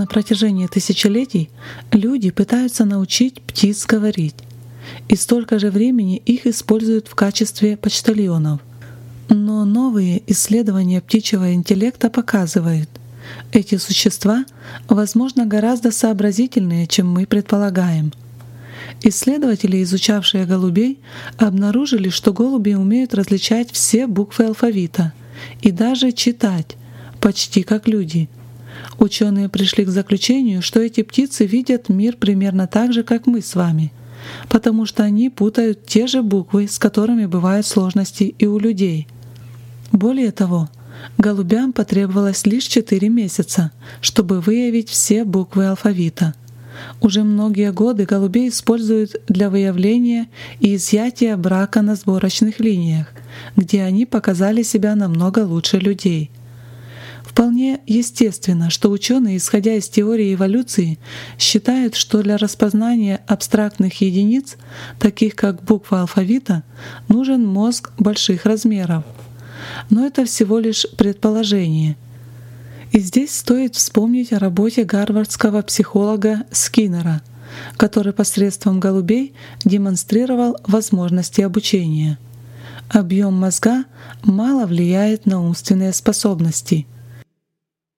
протяжении тысячелетий люди пытаются научить птиц говорить, и столько же времени их используют в качестве почтальонов. Но новые исследования птичьего интеллекта показывают, эти существа, возможно, гораздо сообразительнее, чем мы предполагаем. Исследователи, изучавшие голубей, обнаружили, что голуби умеют различать все буквы алфавита и даже читать, почти как люди. Ученые пришли к заключению, что эти птицы видят мир примерно так же, как мы с вами, потому что они путают те же буквы, с которыми бывают сложности и у людей. Более того, голубям потребовалось лишь 4 месяца, чтобы выявить все буквы алфавита. Уже многие годы голубей используют для выявления и изъятия брака на сборочных линиях, где они показали себя намного лучше людей. Вполне естественно, что ученые, исходя из теории эволюции, считают, что для распознания абстрактных единиц, таких как буква алфавита, нужен мозг больших размеров. Но это всего лишь предположение. И здесь стоит вспомнить о работе гарвардского психолога Скиннера, который посредством голубей демонстрировал возможности обучения. Объем мозга мало влияет на умственные способности —